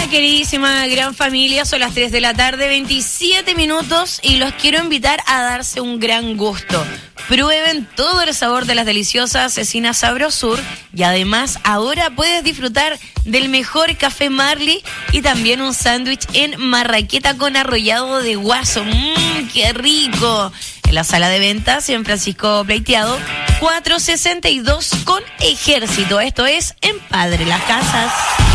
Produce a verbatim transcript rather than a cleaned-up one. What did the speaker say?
Hola queridísima gran familia, son las tres de la tarde, veintisiete minutos y los quiero invitar a darse un gran gusto. Prueben todo el sabor de las deliciosas cecinas Sabrosur y además ahora puedes disfrutar del mejor café Marley y también un sándwich en marraqueta con arrollado de guaso. ¡Mmm, qué rico! En la sala de ventas en Francisco Pleiteado, cuatrocientos sesenta y dos con Ejército. Esto es en Padre Las Casas.